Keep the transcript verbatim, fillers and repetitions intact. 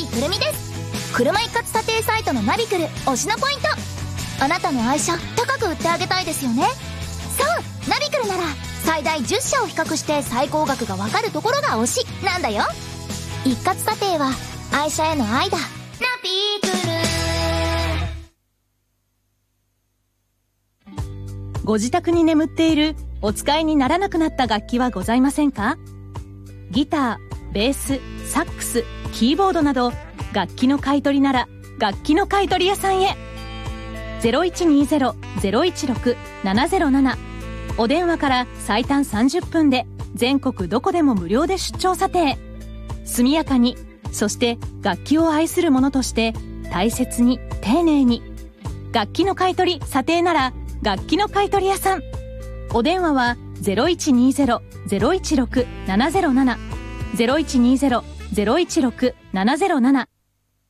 ビくるみです。車一括査定サイトのナビクル推しのポイント。あなたの愛車高く売ってあげたいですよね。そう、ナビクルなら最大じゅっしゃを比較して最高額がわかるところが推しなんだよ。一括査定は愛車への愛だ。ナビクル。ご自宅に眠っているお使いにならなくなった楽器はございませんか？ギター、ベース、サックス、キーボードなど楽器の買い取りなら楽器の買い取り屋さんへ。 ゼロいちにゼロ ゼロいちろく ななゼロなな お電話から最短さんじゅっぷんで全国どこでも無料で出張査定。速やかに、そして楽器を愛する者として大切に丁寧に。楽器の買い取り査定なら楽器の買い取り屋さん。お電話は ゼロいちにゼロ ゼロいちろく ななゼロなな ゼロいちにゼロ ゼロいちろく ななゼロなな